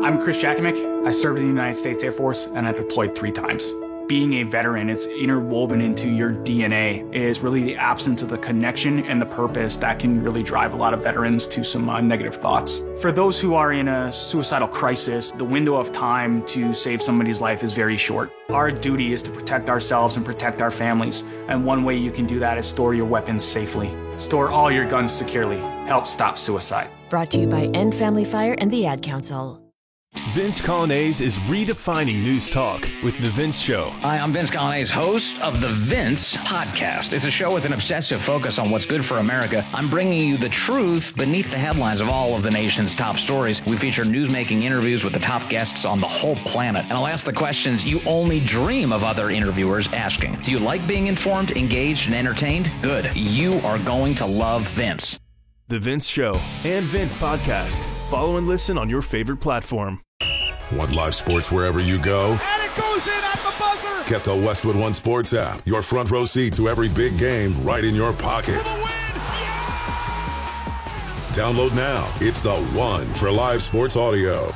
I'm Chris Jakimick. I served in the United States Air Force and I deployed 3 times. Being a veteran, it's interwoven into your DNA, is really the absence of the connection and the purpose that can really drive a lot of veterans to some negative thoughts. For those who are in a suicidal crisis, the window of time to save somebody's life is very short. Our duty is to protect ourselves and protect our families, and one way you can do that is store your weapons safely. Store all your guns securely. Help stop suicide. Brought to you by End Family Fire and the Ad Council. Vince Coglianese is redefining news talk with The Vince Show. Hi, I'm Vince Coglianese, host of The Vince Podcast. It's a show with an obsessive focus on what's good for America. I'm bringing you the truth beneath the headlines of all of the nation's top stories. We feature newsmaking interviews with the top guests on the whole planet. And I'll ask the questions you only dream of other interviewers asking. Do you like being informed, engaged, and entertained? Good. You are going to love Vince. The Vince Show and Vince Podcast. Follow and listen on your favorite platform. Want live sports wherever you go? And it goes in at the buzzer! Get the Westwood One Sports app. Your front row seat to every big game right in your pocket. For the win! Yeah! Download now. It's the one for live sports audio.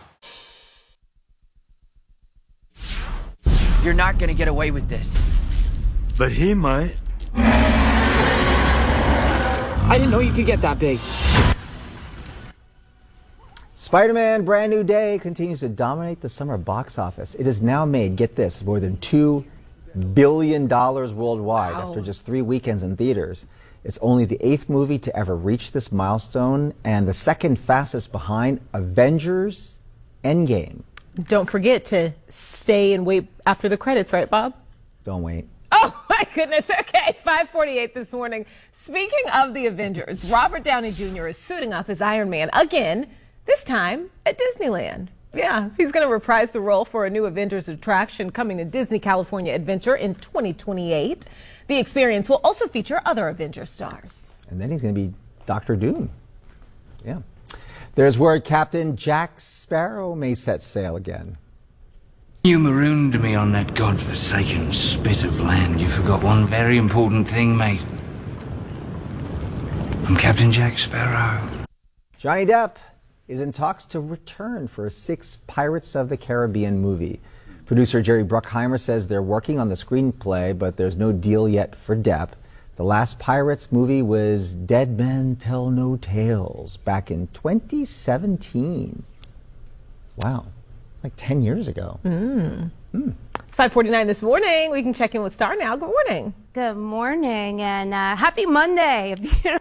You're not going to get away with this. But he might. I didn't know you could get that big. Spider-Man Brand New Day continues to dominate the summer box office. It has now made, get this, more than $2 billion worldwide after just 3 weekends in theaters. It's only the 8th movie to ever reach this milestone and the second fastest behind Avengers Endgame. Don't forget to stay and wait after the credits, right, Bob? Don't wait. Oh, my goodness. Okay, 5:48 this morning. Speaking of the Avengers, Robert Downey Jr. is suiting up as Iron Man again, this time at Disneyland. Yeah, he's going to reprise the role for a new Avengers attraction coming to Disney California Adventure in 2028. The experience will also feature other Avengers stars. And then he's going to be Dr. Doom. Yeah. There's word Captain Jack Sparrow may set sail again. You marooned me on that godforsaken spit of land. You forgot one very important thing, mate. I'm Captain Jack Sparrow. Johnny Depp is in talks to return for a 6th Pirates of the Caribbean movie. Producer Jerry Bruckheimer says they're working on the screenplay, but there's no deal yet for Depp. The last Pirates movie was Dead Men Tell No Tales back in 2017. Wow, like 10 years ago. It's 5:49 this morning. We can check in with Star now. Good morning. Good morning and happy Monday. A beautiful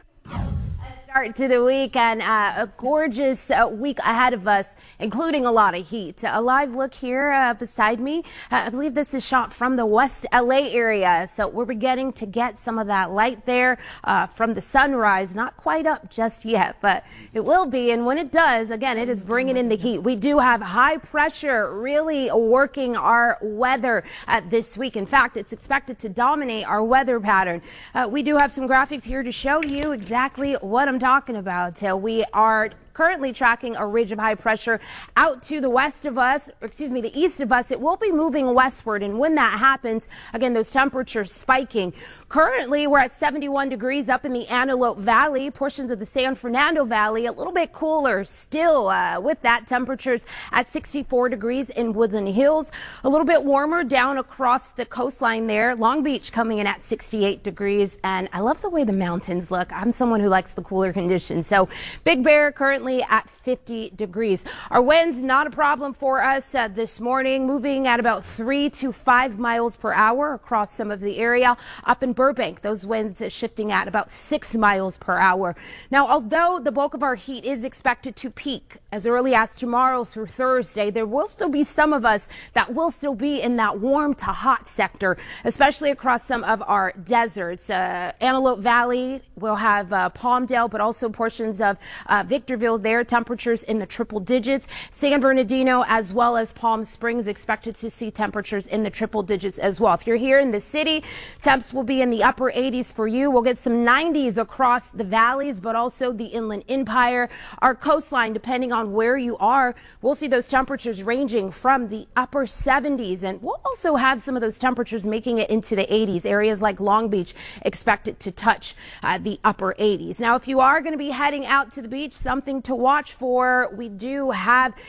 start to the week and a gorgeous week ahead of us, including a lot of heat. A live look here beside me. I believe this is shot from the West LA area, so we're beginning to get some of that light there from the sunrise. Not quite up just yet, but it will be, and when it does, again, it is bringing in the heat. We do have high pressure really working our weather this week. In fact, it's expected to dominate our weather pattern. We do have some graphics here to show you exactly what I'm talking about. We are currently tracking a ridge of high pressure out to the west of us, the east of us. It will be moving westward, and when that happens, again, those temperatures spiking. Currently, we're at 71 degrees up in the Antelope Valley, portions of the San Fernando Valley, a little bit cooler still with that. Temperatures at 64 degrees in Woodland Hills, a little bit warmer down across the coastline there. Long Beach coming in at 68 degrees, and I love the way the mountains look. I'm someone who likes the cooler conditions. So Big Bear currently at 50 degrees. Our winds not a problem for us this morning, moving at about 3 to 5 miles per hour across some of the area. Up in Burbank, those winds shifting at about 6 miles per hour. Now, although the bulk of our heat is expected to peak as early as tomorrow through Thursday, there will still be some of us that will still be in that warm to hot sector, especially across some of our deserts. Antelope Valley will have Palmdale, but also portions of Victorville there, temperatures in the triple digits. San Bernardino as well as Palm Springs expected to see temperatures in the triple digits as well. If you're here in the city, temps will be in the upper 80s for you. We'll get some 90s across the valleys, but also the Inland Empire. Our coastline, depending on where you are, we'll see those temperatures ranging from the upper 70s, and we'll also have some of those temperatures making it into the 80s. Areas like Long Beach expected to touch the upper 80s. Now, if you are going to be heading out to the beach, something to watch for. We do have